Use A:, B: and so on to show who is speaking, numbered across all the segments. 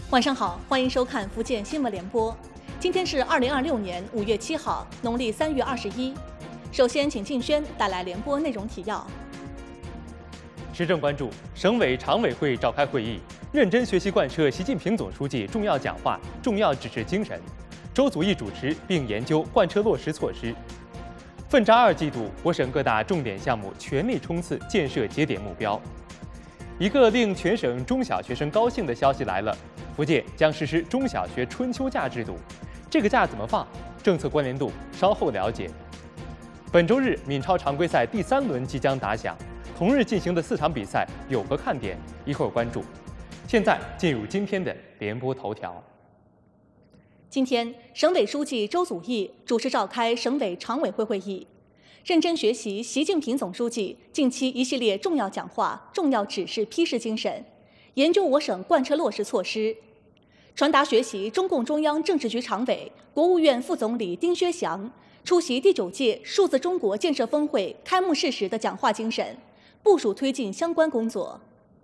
A: 晚上好，欢迎收看福建新闻联播。今天是2026年5月7号，农历3月21。首先，请静轩带来联播内容提要。
B: 时政关注：省委常委会召开会议，认真学习贯彻习近平总书记重要讲话、重要指示精神。周祖义主持并研究贯彻落实措施。奋扎2季度，我省各大重点项目全力冲刺建设节点目标。一个令全省中小学生高兴的消息来了。福建将实施中小学春秋假制度，这个假怎么放？政策关联度稍后了解。本周日，闽超常规赛第3轮即将打响，同日进行的4场比赛有何看点？一会儿关注。现在进入今天的联播头条。
A: 今天，省委书记周祖义主持召开省委常委会会议，认真学习习近平总书记近期一系列重要讲话、重要指示批示精神，研究我省贯彻落实措施。传达学习中共中央政治局常委、国务院副总理丁薛祥出席第9届数字中国建设峰会开幕式时的讲话精神，部署推进相关工作。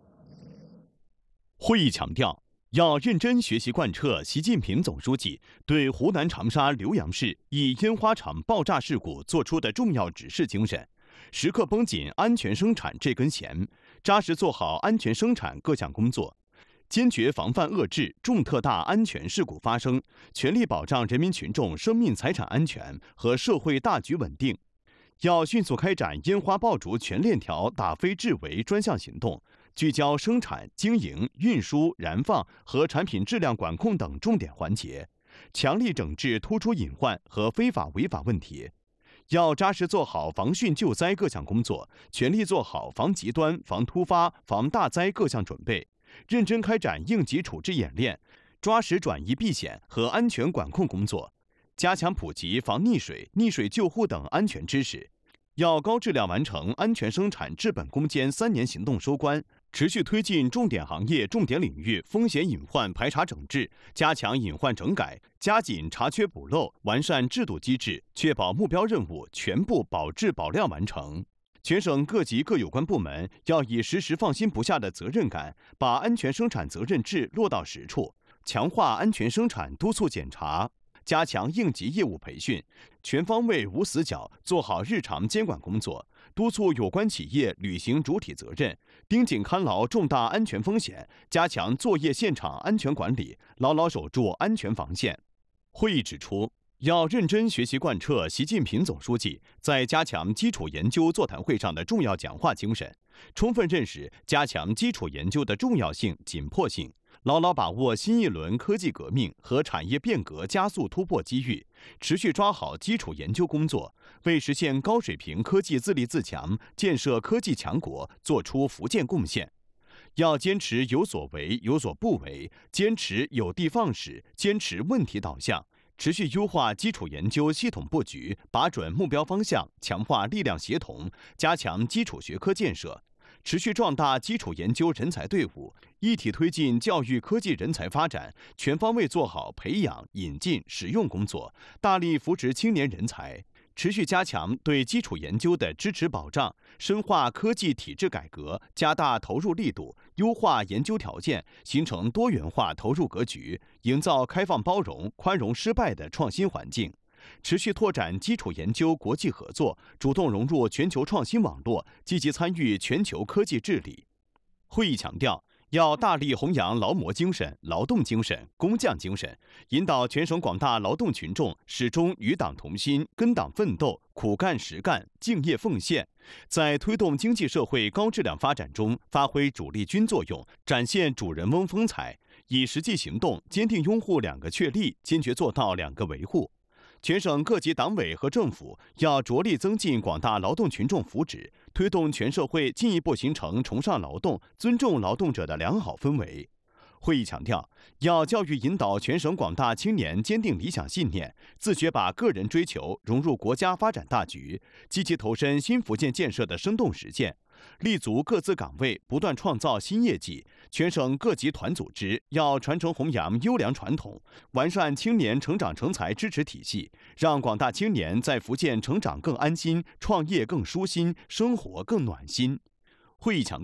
C: 会议强调，要认真学习贯彻习近平总书记对湖南长沙浏阳市一烟花厂爆炸事故作出的重要指示精神，时刻绷紧安全生产这根弦，扎实做好安全生产各项工作。坚决防范遏制重特大安全事故发生，全力保障人民群众生命财产安全和社会大局稳定。要迅速开展烟花爆竹全链条打非治为专项行动，聚焦生产、经营、运输、燃放和产品质量管控等重点环节，强力整治突出隐患和非法违法问题。要扎实做好防汛救灾各项工作，全力做好防极端、防突发、防大灾各项准备。认真开展应急处置演练，抓实转移避险和安全管控工作，加强普及防溺水、溺水救护等安全知识。要高质量完成安全生产治本攻坚3年行动收官，持续推进重点行业、重点领域风险隐患排查整治，加强隐患整改，加紧查缺补漏，完善制度机制，确保目标任务全部保质保量完成。全省各级各有关部门要以时时放心不下的责任感，把安全生产责任制落到实处，强化安全生产督促检查，加强应急业务培训，全方位无死角做好日常监管工作，督促有关企业履行主体责任，盯紧看牢重大安全风险，加强作业现场安全管理，牢牢守住安全防线。会议指出，要认真学习贯彻习近平总书记在加强基础研究座谈会上的重要讲话精神，充分认识加强基础研究的重要性、紧迫性，牢牢把握新一轮科技革命和产业变革加速突破机遇，持续抓好基础研究工作，为实现高水平科技自立自强、建设科技强国作出福建贡献。要坚持有所为、有所不为，坚持有的放矢，坚持问题导向。持续优化基础研究系统布局，把准目标方向，强化力量协同，加强基础学科建设，持续壮大基础研究人才队伍，一体推进教育科技人才发展，全方位做好培养、引进、使用工作，大力扶持青年人才。持续加强对基础研究的支持保障，深化科技体制改革，加大投入力度，优化研究条件，形成多元化投入格局，营造开放包容、宽容失败的创新环境。持续拓展基础研究国际合作，主动融入全球创新网络，积极参与全球科技治理。会议强调，要大力弘扬劳模精神、劳动精神、工匠精神，引导全省广大劳动群众始终与党同心、跟党奋斗、苦干实干、敬业奉献，在推动经济社会高质量发展中发挥主力军作用，展现主人翁风采，以实际行动坚定拥护2个确立，坚决做到2个维护。全省各级党委和政府要着力增进广大劳动群众福祉，推动全社会进一步形成崇尚劳动、尊重劳动者的良好氛围。会议强调，要教育引导全省广大青年坚定理想信念，自觉把个人追求融入国家发展大局，积极投身新福建建设的生动实践，立足各自岗位，不断创造新业绩。全省各级团组织要传承弘扬优良传统，完善青年成长成才支持体系，让广大青年在福建成长更安心，创业更舒心，生活更暖心。会议强调，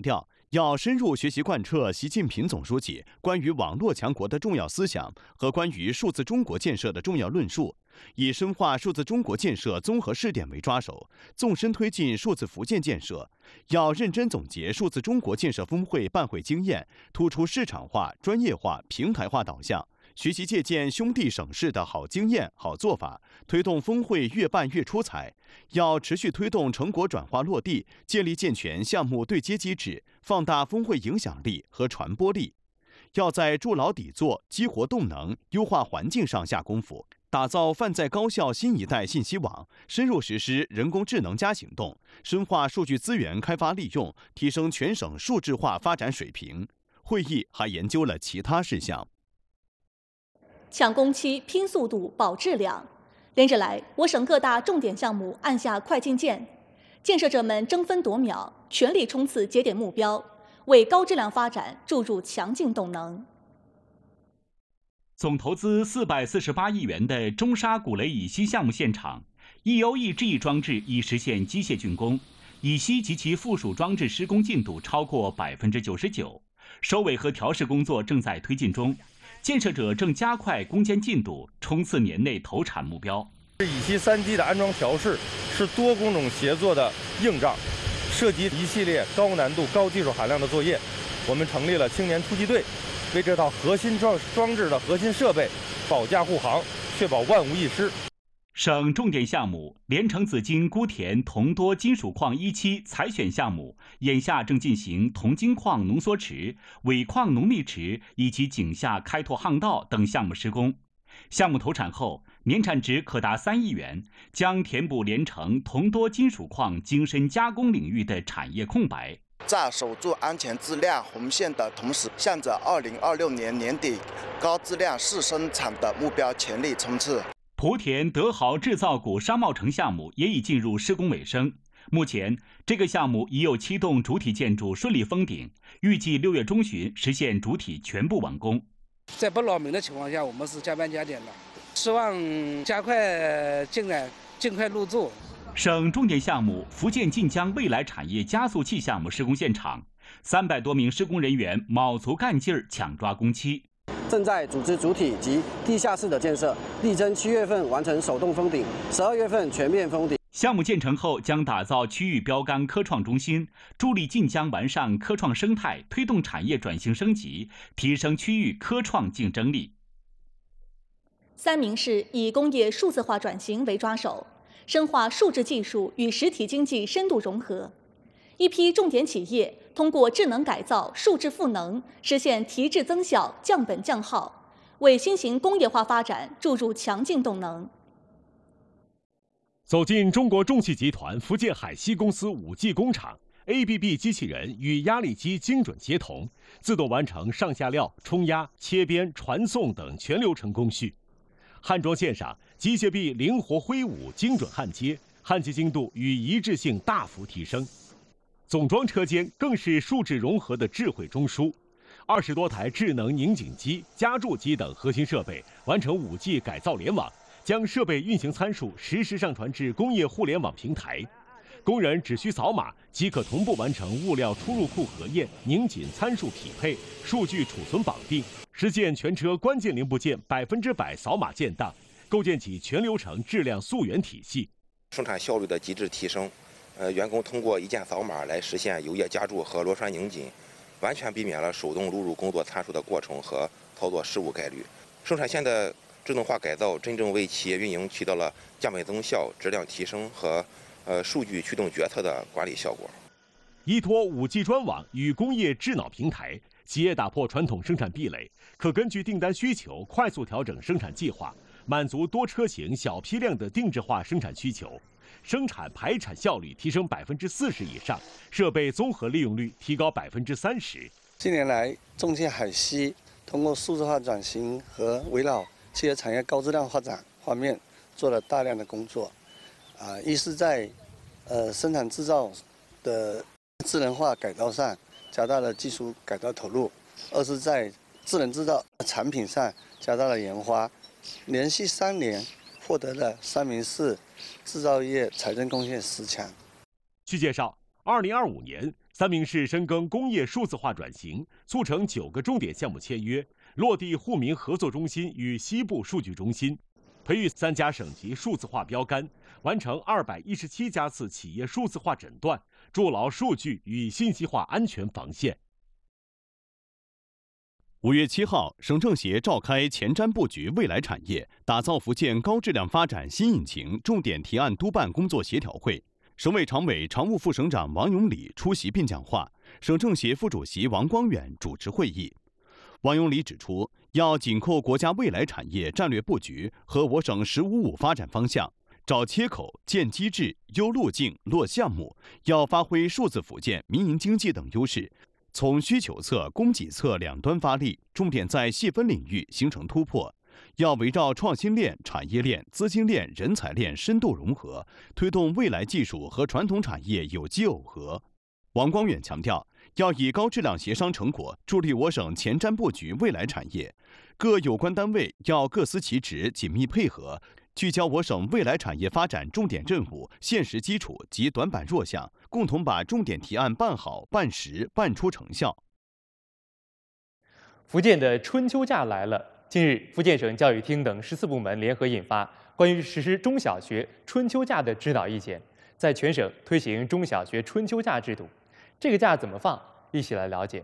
C: 要深入学习贯彻习近平总书记关于网络强国的重要思想和关于数字中国建设的重要论述，以深化数字中国建设综合试点为抓手，纵深推进数字福建建设。要认真总结数字中国建设峰会办会经验，突出市场化、专业化、平台化导向，学习借鉴兄弟省市的好经验、好做法，推动峰会越办越出彩。要持续推动成果转化落地，建立健全项目对接机制，放大峰会影响力和传播力。要在筑牢底座、激活动能、优化环境上下功夫，打造泛在高校新一代信息网，深入实施人工智能加行动，深化数据资源开发利用，提升全省数字化发展水平。会议还研究了其他事项。
A: 抢工期、拼速度、保质量。连日来，我省各大重点项目按下快进键，建设者们争分夺秒，全力冲刺节点目标，为高质量发展注入强劲动能。
D: 总投资448亿元的中沙古雷乙烯项目现场 ，EOE-G 装置已实现机械竣工，乙烯及其附属装置施工进度超过99%，收尾和调试工作正在推进中。建设者正加快攻坚进度，冲刺年内投产目标。
E: 乙烯3基的安装调试是多工种协作的硬仗，涉及一系列高难度、高技术含量的作业。我们成立了青年突击队，为这套核心装置的核心设备保驾护航，确保万无一失。
D: 省重点项目连城紫金钴田铜多金属矿1期采选项目，眼下正进行铜金矿浓缩池、尾矿浓密池以及井下开拓巷道等项目施工。项目投产后，年产值可达3亿元，将填补连城铜多金属矿精深加工领域的产业空白。
F: 在守住安全质量红线的同时，向着2026年年底高质量试生产的目标全力冲刺。
D: 莆田德豪制造股商贸城项目也已进入施工尾声，目前这个项目已有7栋主体建筑顺利封顶，预计6月中旬实现主体全部完工。
G: 在不扰民的情况下，我们是加班加点的，希望加快进展，尽快入驻。
D: 省重点项目福建晋江未来产业加速器项目施工现场，300多名施工人员卯足干劲儿抢抓工期。
H: 正在组织主体及地下室的建设，力争7月份完成首栋封顶，12月份全面封顶。
D: 项目建成后，将打造区域标杆科创中心，助力晋江完善科创生态，推动产业转型升级，提升区域科创竞争力。
A: 三明市以工业数字化转型为抓手，深化数字技术与实体经济深度融合。一批重点企业通过智能改造、数字赋能，实现提质增效、降本降耗，为新型工业化发展注入强劲动能。
I: 走进中国重汽集团福建海西公司5G 工厂 ，ABB 机器人与压力机精准协同，自动完成上下料、冲压、切边、传送等全流程工序。焊装线上，机械臂灵活挥舞，精准焊接，焊接精度与一致性大幅提升。总装车间更是数字融合的智慧中枢，20多台智能拧紧机、加注机等核心设备完成5G 改造联网，将设备运行参数实时上传至工业互联网平台。工人只需扫码即可同步完成物料出入库核验、拧紧参数匹配、数据储存绑定，实现全车关键零部件100%扫码建档，构建起全流程质量溯源体系。
J: 生产效率的极致提升。员工通过一键扫码来实现油液加注和螺栓拧紧，完全避免了手动录入工作参数的过程和操作失误概率。生产线的智能化改造真正为企业运营起到了降本增效、质量提升和数据驱动决策的管理效果。
I: 依托5G 专网与工业智脑平台，企业打破传统生产壁垒，可根据订单需求快速调整生产计划，满足多车型、小批量的定制化生产需求。生产排产效率提升40%以上，设备综合利用率提高30%。
K: 近年来，重汽海西通过数字化转型和围绕企业产业高质量发展方面做了大量的工作。一是在生产制造的智能化改造上加大了技术改造投入；二是在智能制造产品上加大了研发，连续3年获得了三明市制造业财政贡献10强。
I: 据介绍，2025年三明市深耕工业数字化转型，促成9个重点项目签约，落地沪民合作中心与西部数据中心，培育3家省级数字化标杆，完成217家次企业数字化诊断，筑牢数据与信息化安全防线。
C: 5月7号，省政协召开前瞻布局未来产业，打造福建高质量发展新引擎重点提案督办工作协调会。省委常委、常务副省长王永礼出席并讲话，省政协副主席王光远主持会议。王永礼指出，要紧扣国家未来产业战略布局和我省“15+5”发展方向，找切口、建机制、优路径、落项目，要发挥数字福建、民营经济等优势，从需求侧、供给侧两端发力，重点在细分领域形成突破。要围绕创新链、产业链、资金链、人才链深度融合，推动未来技术和传统产业有机耦合。王光远强调，要以高质量协商成果助力我省前瞻布局未来产业，各有关单位要各司其职，紧密配合，聚焦我省未来产业发展重点任务、现实基础及短板弱项，共同把重点提案办好、办实、办出成效。
B: 福建的春秋假来了。近日，福建省教育厅等14部门联合印发关于实施中小学春秋假的指导意见，在全省推行中小学春秋假制度。这个假怎么放？一起来了解。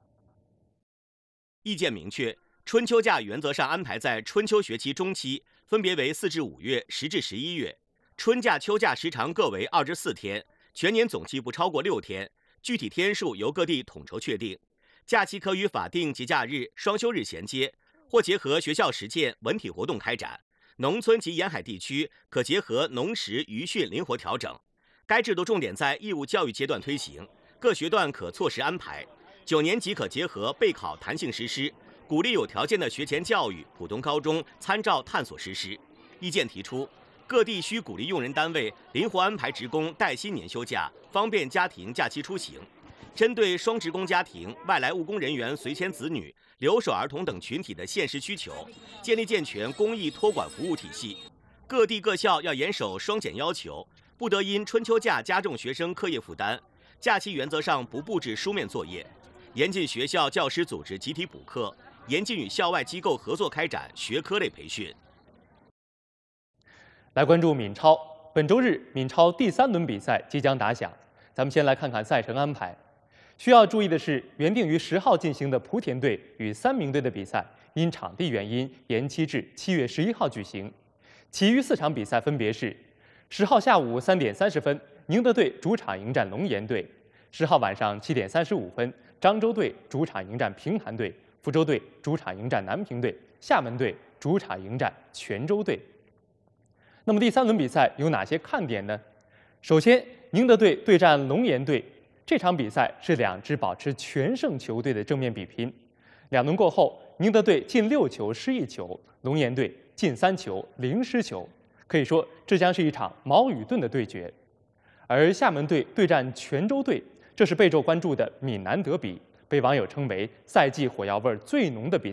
L: 意见明确，春秋假原则上安排在春秋学期中期，分别为4至5月、10至11月。春假、秋假时长各为24天，全年总计不超过6天，具体天数由各地统筹确定。假期可与法定节假日、双休日衔接，或结合学校实践、文体活动开展。农村及沿海地区可结合农时、渔汛灵活调整。该制度重点在义务教育阶段推行，各学段可错时安排。9年级可结合备考弹性实施，鼓励有条件的学前教育、普通高中参照探索实施。意见提出，各地需鼓励用人单位灵活安排职工带薪年休假，方便家庭假期出行。针对双职工家庭、外来务工人员随迁子女、留守儿童等群体的现实需求，建立健全公益托管服务体系。各地各校要严守双减要求，不得因春秋假加重学生课业负担。假期原则上不布置书面作业，严禁学校教师组织集体补课，严禁与校外机构合作开展学科类培训。
B: 来关注闽超，本周日闽超第3轮比赛即将打响，咱们先来看看赛程安排。需要注意的是，原定于10号进行的莆田队与3名队的比赛，因场地原因延期至7月11号举行。其余4场比赛分别是：10号下午3点30分，宁德队主场迎战龙岩队；10号晚上7点35分，漳州队主场迎战平潭队，福州队主场迎战南平队，厦门队主场迎战泉州队。那么第3轮比赛有哪些看点呢？首先，宁德队对战龙岩队。这场比赛是2支保持全胜球队的正面比拼。2轮过后，宁德队进6球失1球，龙岩队进3球0失球，可以说这将是一场矛与盾的对决。而厦门队对战泉州队，这是备受关注的闽南德比，被网友称为赛季火药味最浓的比赛。